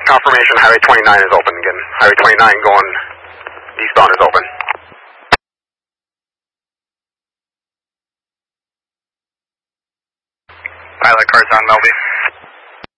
confirmation, Highway 29 is open again. Highway 29 going eastbound is open. Pilot, cars on Melby.